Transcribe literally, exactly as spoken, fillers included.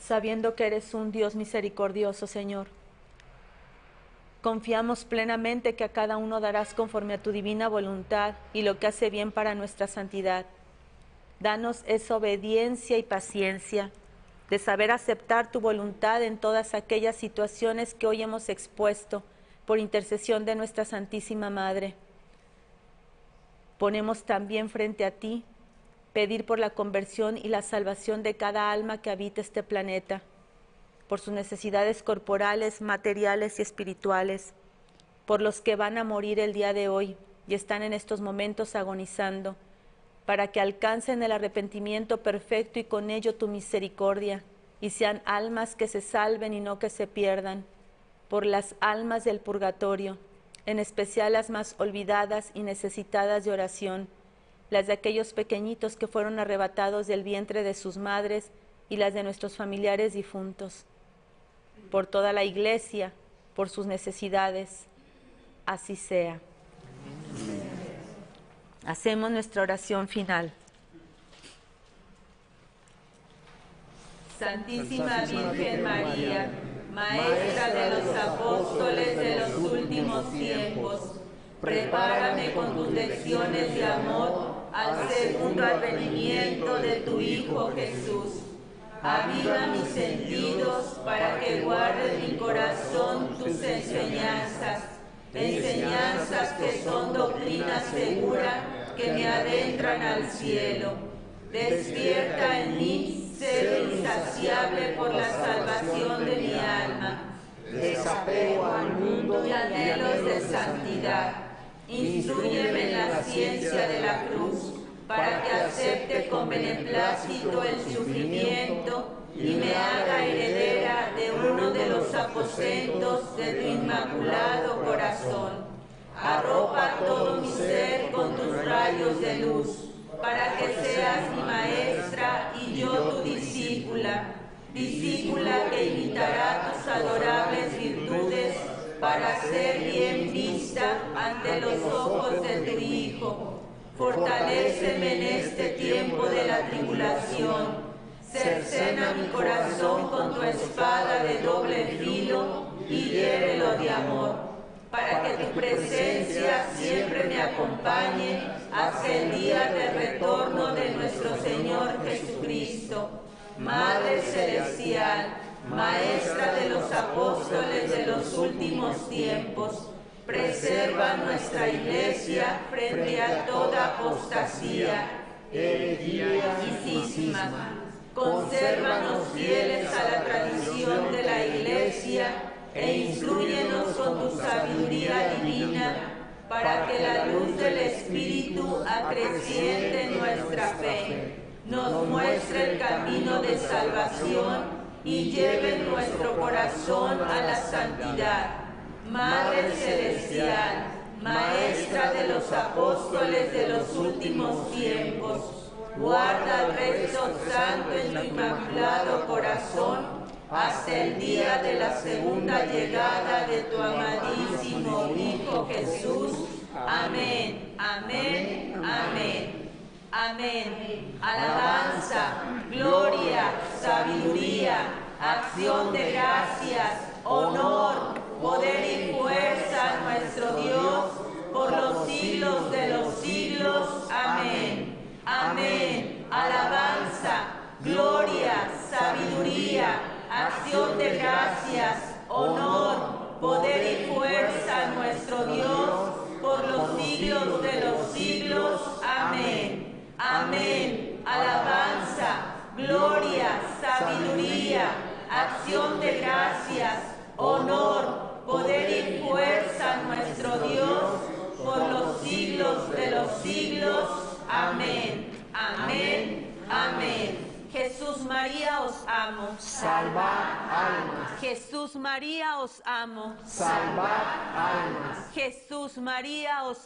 sabiendo que eres un Dios misericordioso, Señor. Confiamos plenamente que a cada uno darás conforme a tu divina voluntad y lo que hace bien para nuestra santidad. Danos esa obediencia y paciencia de saber aceptar tu voluntad en todas aquellas situaciones que hoy hemos expuesto por intercesión de nuestra Santísima Madre. Ponemos también frente a ti pedir por la conversión y la salvación de cada alma que habita este planeta, por sus necesidades corporales, materiales y espirituales, por los que van a morir el día de hoy y están en estos momentos agonizando, para que alcancen el arrepentimiento perfecto y con ello tu misericordia, y sean almas que se salven y no que se pierdan, por las almas del purgatorio, en especial las más olvidadas y necesitadas de oración, las de aquellos pequeñitos que fueron arrebatados del vientre de sus madres y las de nuestros familiares difuntos, por toda la Iglesia, por sus necesidades, así sea. Hacemos nuestra oración final. Santísima Virgen María, Maestra de los apóstoles de los últimos tiempos, prepárame con tus lecciones de amor al segundo advenimiento de tu Hijo Jesús. Aviva mis sentidos para que guarde mi corazón tus enseñanzas, enseñanzas que son doctrina segura que me adentran al cielo. Despierta en mí sed insaciable por la salvación de mi alma, desapego al mundo y anhelos de santidad. Instrúyeme en la ciencia de la cruz, para que acepte con beneplácito el sufrimiento y me haga heredera de uno de los aposentos de tu inmaculado corazón. Arropa todo mi ser con tus rayos de luz, para que seas mi maestra y yo tu discípula, discípula que imitará tus adorables virtudes para ser bien vista ante los ojos de tu Hijo. Fortaléceme en este tiempo de la tribulación, cercena mi corazón con tu espada de doble filo y hiérelo de amor, para que tu presencia siempre me acompañe hasta el día del retorno de nuestro Señor Jesucristo. Madre Celestial, Maestra de los apóstoles de los últimos tiempos, preserva nuestra Iglesia frente a toda apostasía, herejía y cisma. Consérvanos fieles a la tradición de la Iglesia e instrúyenos con tu sabiduría divina para que la luz del Espíritu acreciente nuestra fe, nos muestre el camino de salvación y lleve nuestro corazón a la santidad. Madre Celestial, Maestra de los apóstoles de los últimos tiempos, guarda el resto santo en tu inmaculado corazón hasta el día de la segunda llegada de tu amadísimo Hijo Jesús. Amén, amén, amén. Amén. Alabanza, gloria, sabiduría, acción de gracias, honor, poder y fuerza a nuestro Dios por los siglos de los siglos. Amén. Amén. Alabanza, gloria, sabiduría, acción de gracias, honor, poder y fuerza a nuestro Dios por los siglos de los siglos. Amén. Amén. Alabanza, gloria, sabiduría, acción de gracias, honor, poder y fuerza a nuestro Dios por los siglos de los siglos. Amén. Amén. Amén. Jesús María os amo. Salvad almas. Jesús María os amo. Salvad almas. Jesús María os